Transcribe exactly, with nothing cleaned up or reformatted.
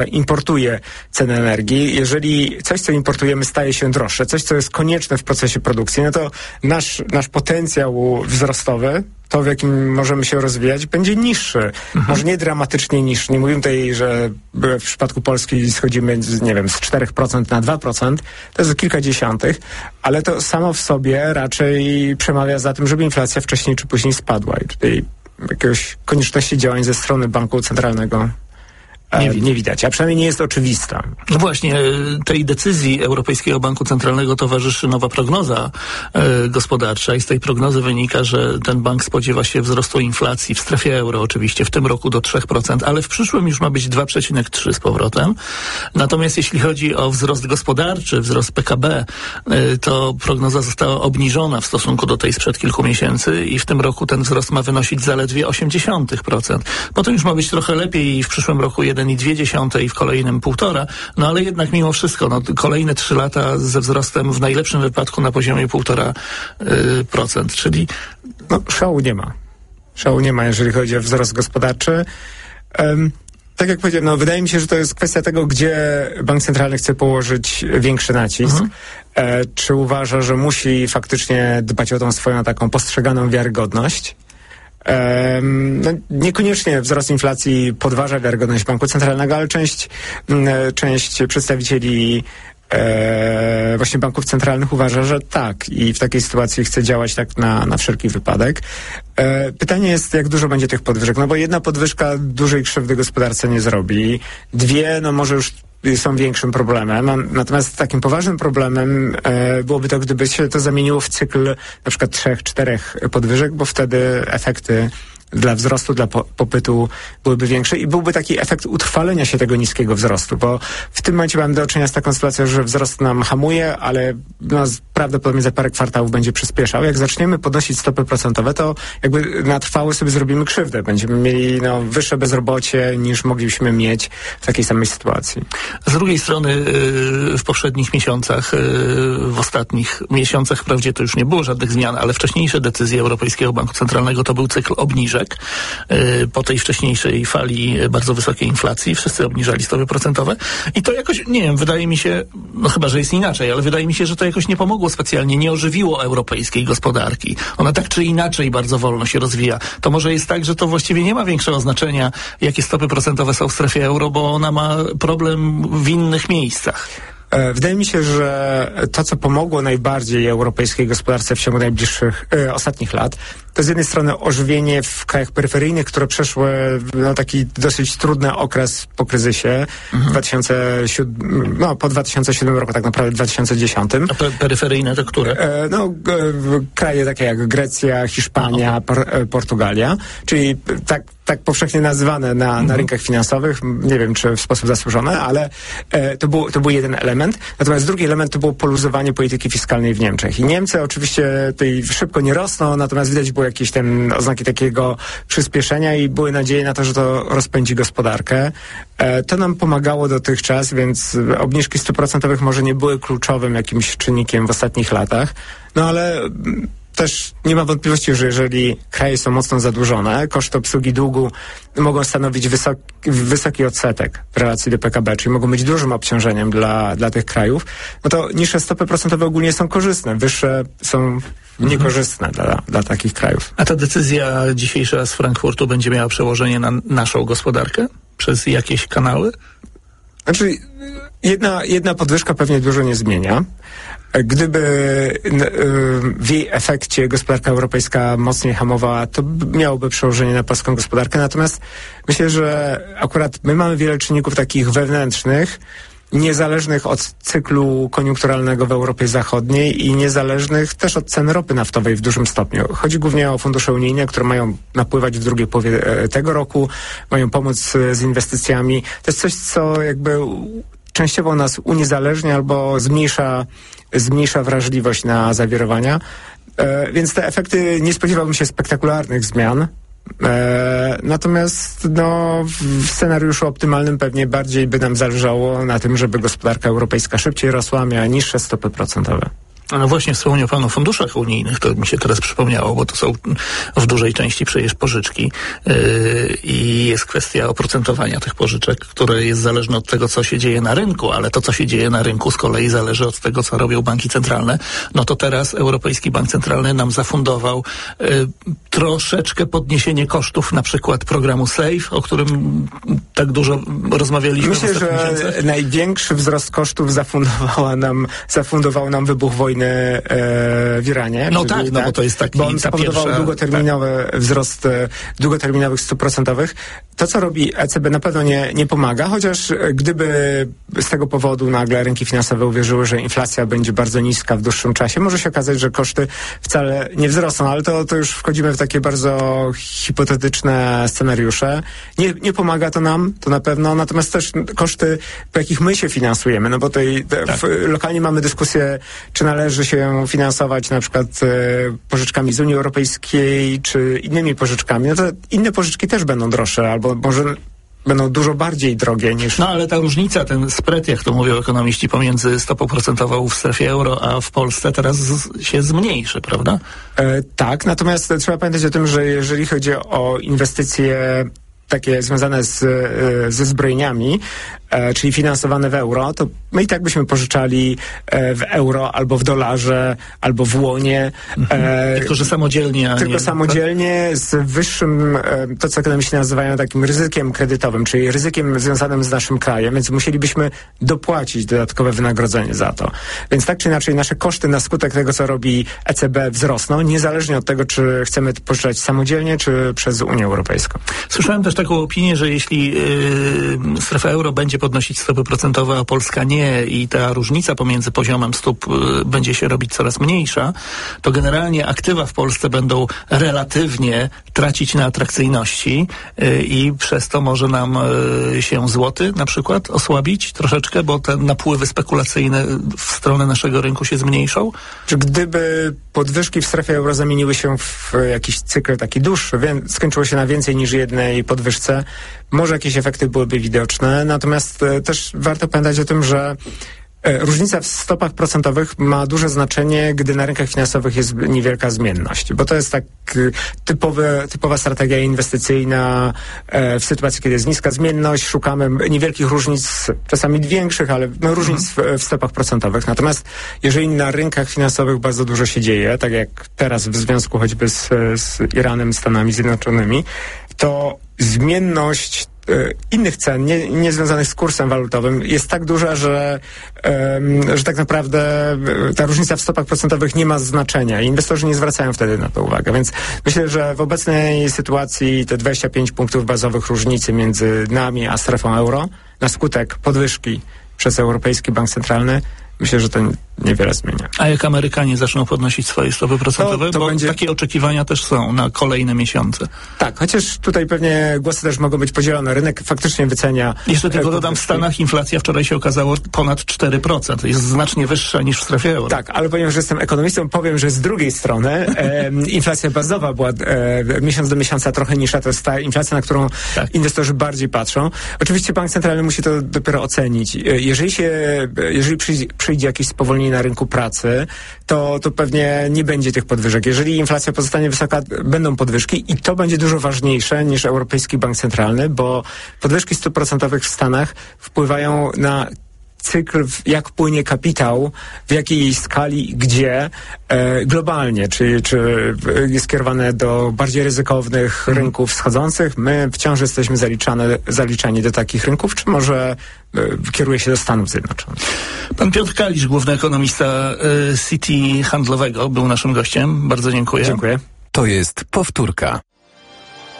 importuje cenę energii. Jeżeli coś, co importujemy, staje się droższe, coś, co jest konieczne w procesie produkcji, no to nasz, nasz potencjał wzrostowy, to w jakim możemy się rozwijać, będzie niższy. Mhm. Może nie dramatycznie niższy. Nie mówimy tutaj, że w przypadku Polski schodzimy z, nie wiem, z czterech procent na dwa procent. To jest kilka dziesiątych, ale to samo w sobie raczej przemawia za tym, żeby inflacja wcześniej czy później spadła. I tutaj jakiegoś konieczności działań ze strony Banku Centralnego Nie, nie widać, a przynajmniej nie jest oczywista. No właśnie, tej decyzji Europejskiego Banku Centralnego towarzyszy nowa prognoza e, gospodarcza i z tej prognozy wynika, że ten bank spodziewa się wzrostu inflacji w strefie euro oczywiście w tym roku do trzy procent, ale w przyszłym już ma być dwa przecinek trzy z powrotem. Natomiast jeśli chodzi o wzrost gospodarczy, wzrost P K B, e, to prognoza została obniżona w stosunku do tej sprzed kilku miesięcy i w tym roku ten wzrost ma wynosić zaledwie osiem dziesiątych procent. Potem już ma być trochę lepiej i w przyszłym roku jeden i dwie dziesiąte i w kolejnym półtora, no ale jednak mimo wszystko, no, kolejne trzy lata ze wzrostem w najlepszym wypadku na poziomie półtora procent, czyli... No, szału nie ma. Szału nie ma, jeżeli chodzi o wzrost gospodarczy. Um, tak jak powiedziałem, no, wydaje mi się, że to jest kwestia tego, gdzie Bank Centralny chce położyć większy nacisk. Mhm. E, czy uważa, że musi faktycznie dbać o tą swoją taką postrzeganą wiarygodność? Um, no, niekoniecznie wzrost inflacji podważa wiarygodność Banku Centralnego, ale część, część przedstawicieli e, właśnie banków centralnych uważa, że tak i w takiej sytuacji chce działać tak na, na wszelki wypadek. E, pytanie jest, jak dużo będzie tych podwyżek, no bo jedna podwyżka dużej krzywdy gospodarce nie zrobi, dwie, no może już są większym problemem. Natomiast takim poważnym problemem e, byłoby to, gdyby się to zamieniło w cykl na przykład trzech, czterech podwyżek, bo wtedy efekty dla wzrostu, dla po- popytu byłyby większe i byłby taki efekt utrwalenia się tego niskiego wzrostu, bo w tym momencie mamy do czynienia z taką sytuacją, że wzrost nam hamuje, ale no, prawdopodobnie za parę kwartałów będzie przyspieszał. Jak zaczniemy podnosić stopy procentowe, to jakby na trwałe sobie zrobimy krzywdę. Będziemy mieli no, wyższe bezrobocie niż moglibyśmy mieć w takiej samej sytuacji. Z drugiej strony yy, w poprzednich miesiącach, yy, w ostatnich miesiącach wprawdzie to już nie było żadnych zmian, ale wcześniejsze decyzje Europejskiego Banku Centralnego to był cykl obniżek. Po tej wcześniejszej fali bardzo wysokiej inflacji wszyscy obniżali stopy procentowe i to jakoś, nie wiem, wydaje mi się, no chyba, że jest inaczej, ale wydaje mi się, że to jakoś nie pomogło specjalnie, nie ożywiło europejskiej gospodarki. Ona tak czy inaczej bardzo wolno się rozwija. To może jest tak, że to właściwie nie ma większego znaczenia, jakie stopy procentowe są w strefie euro, bo ona ma problem w innych miejscach. Wydaje mi się, że to, co pomogło najbardziej europejskiej gospodarce w ciągu najbliższych, e, ostatnich lat, to z jednej strony ożywienie w krajach peryferyjnych, które przeszły no, taki dosyć trudny okres po kryzysie mhm. dwa tysiące siódmym, no, po dwa tysiące siódmym roku, tak naprawdę dwa tysiące dziesiątym. A pe- peryferyjne to które? E, no, e, kraje takie jak Grecja, Hiszpania, no. por, e, Portugalia, czyli tak tak powszechnie nazywane na, mhm. na rynkach finansowych, nie wiem czy w sposób zasłużony, ale e, to, był, to był jeden element. Natomiast drugi element to było poluzowanie polityki fiskalnej w Niemczech. I Niemcy oczywiście tutaj szybko nie rosną, natomiast widać było jakieś tam oznaki takiego przyspieszenia i były nadzieje na to, że to rozpędzi gospodarkę. E, to nam pomagało dotychczas, więc obniżki stóp procentowych może nie były kluczowym jakimś czynnikiem w ostatnich latach, no ale też nie ma wątpliwości, że jeżeli kraje są mocno zadłużone, koszty obsługi długu mogą stanowić wysoki, wysoki odsetek w relacji do P K B, czyli mogą być dużym obciążeniem dla, dla tych krajów, no to niższe stopy procentowe ogólnie są korzystne, wyższe są niekorzystne mhm. dla, dla takich krajów. A ta decyzja dzisiejsza z Frankfurtu będzie miała przełożenie na naszą gospodarkę? Przez jakieś kanały? Znaczy, jedna, jedna podwyżka pewnie dużo nie zmienia. Gdyby w jej efekcie gospodarka europejska mocniej hamowała, to miałoby przełożenie na polską gospodarkę. Natomiast myślę, że akurat my mamy wiele czynników takich wewnętrznych, niezależnych od cyklu koniunkturalnego w Europie Zachodniej i niezależnych też od cen ropy naftowej w dużym stopniu. Chodzi głównie o fundusze unijne, które mają napływać w drugiej połowie tego roku, mają pomóc z inwestycjami. To jest coś, co jakby częściowo nas uniezależnia albo zmniejsza, zmniejsza wrażliwość na zawirowania. E, więc te efekty, nie spodziewałbym się spektakularnych zmian. E, natomiast no, w scenariuszu optymalnym pewnie bardziej by nam zależało na tym, żeby gospodarka europejska szybciej rosła, miała niższe stopy procentowe. No właśnie, wspomniał Pan o funduszach unijnych, to mi się teraz przypomniało, bo to są w dużej części przecież pożyczki yy, i jest kwestia oprocentowania tych pożyczek, które jest zależne od tego, co się dzieje na rynku, ale to, co się dzieje na rynku z kolei zależy od tego, co robią banki centralne. No to teraz Europejski Bank Centralny nam zafundował yy, troszeczkę podniesienie kosztów, na przykład programu SAFE, o którym tak dużo rozmawialiśmy. Myślę, w że miesiącach. Największy wzrost kosztów zafundowała nam, zafundował nam wybuch wojny e, w Iranie. No tak, no tak, bo to jest taki bo on spowodował pierwsza, długoterminowy tak. wzrost e, długoterminowych stóp procentowych. To, co robi E C B, na pewno nie, nie pomaga, chociaż gdyby z tego powodu nagle rynki finansowe uwierzyły, że inflacja będzie bardzo niska w dłuższym czasie, może się okazać, że koszty wcale nie wzrosną, ale to, to już wchodzimy w takie bardzo hipotetyczne scenariusze. Nie, nie pomaga to nam, to na pewno, natomiast też koszty, po jakich my się finansujemy, no bo tej, te, tak. w, lokalnie mamy dyskusję, czy należy się finansować na przykład e, pożyczkami z Unii Europejskiej, czy innymi pożyczkami. No to inne pożyczki też będą droższe, albo może będą dużo bardziej drogie niż... No ale ta różnica, ten spread, jak to mówią ekonomiści, pomiędzy stopą procentową w strefie euro, a w Polsce teraz z, się zmniejszy, prawda? E, tak, natomiast trzeba pamiętać o tym, że jeżeli chodzi o inwestycje takie związane z, ze zbrojeniami, e, czyli finansowane w euro, to my i tak byśmy pożyczali e, w euro, albo w dolarze, albo w łonie. E, tylko, że samodzielnie. Tylko nie, samodzielnie z wyższym, e, to co ekonomiści nazywają takim ryzykiem kredytowym, czyli ryzykiem związanym z naszym krajem, więc musielibyśmy dopłacić dodatkowe wynagrodzenie za to. Więc tak czy inaczej nasze koszty na skutek tego, co robi E C B, wzrosną, niezależnie od tego, czy chcemy pożyczać samodzielnie, czy przez Unię Europejską. Słyszałem też taką opinię, że jeśli yy, strefa euro będzie podnosić stopy procentowe, a Polska nie i ta różnica pomiędzy poziomem stóp yy, będzie się robić coraz mniejsza, to generalnie aktywa w Polsce będą relatywnie tracić na atrakcyjności yy, i przez to może nam yy, się złoty na przykład osłabić troszeczkę, bo te napływy spekulacyjne w stronę naszego rynku się zmniejszą. Czy gdyby podwyżki w strefie euro zamieniły się w jakiś cykl taki dłuższy, wie, skończyło się na więcej niż jednej podwyżce, może jakieś efekty byłyby widoczne, natomiast e, też warto pamiętać o tym, że e, różnica w stopach procentowych ma duże znaczenie, gdy na rynkach finansowych jest niewielka zmienność, bo to jest tak e, typowe, typowa strategia inwestycyjna e, w sytuacji, kiedy jest niska zmienność, szukamy niewielkich różnic, czasami większych, ale no, różnic w, w stopach procentowych. Natomiast jeżeli na rynkach finansowych bardzo dużo się dzieje, tak jak teraz w związku choćby z, z Iranem, Stanami Zjednoczonymi, to zmienność e, innych cen, nie, nie związanych z kursem walutowym, jest tak duża, że, e, że tak naprawdę ta różnica w stopach procentowych nie ma znaczenia i inwestorzy nie zwracają wtedy na to uwagę. Więc myślę, że w obecnej sytuacji te dwadzieścia pięć punktów bazowych różnicy między nami a strefą euro na skutek podwyżki przez Europejski Bank Centralny, myślę, że to niewiele zmienia. A jak Amerykanie zaczną podnosić swoje stopy procentowe? To, to bo będzie... takie oczekiwania też są na kolejne miesiące. Tak, chociaż tutaj pewnie głosy też mogą być podzielone. Rynek faktycznie wycenia... Jeszcze tylko dodam, w Stanach inflacja wczoraj się okazało ponad cztery procent. Jest znacznie wyższa niż w strefie euro. Tak, ale ponieważ jestem ekonomistą, powiem, że z drugiej strony e, inflacja bazowa była e, miesiąc do miesiąca trochę niższa. To jest ta inflacja, na którą tak. inwestorzy bardziej patrzą. Oczywiście Bank Centralny musi to dopiero ocenić. Jeżeli się, jeżeli przyjdzie, przyjdzie jakieś spowolnienie na rynku pracy, to, to pewnie nie będzie tych podwyżek. Jeżeli inflacja pozostanie wysoka, będą podwyżki i to będzie dużo ważniejsze niż Europejski Bank Centralny, bo podwyżki stóp procentowych w Stanach wpływają na cykl, jak płynie kapitał, w jakiej skali, gdzie, e, globalnie, czy, czy jest kierowane do bardziej ryzykownych hmm. rynków wschodzących. My wciąż jesteśmy zaliczane, zaliczani do takich rynków, czy może e, kieruje się do Stanów Zjednoczonych. Pan Piotr Kalisz, główny ekonomista e, Citi Handlowego, był naszym gościem. Bardzo dziękuję. Dziękuję. To jest powtórka.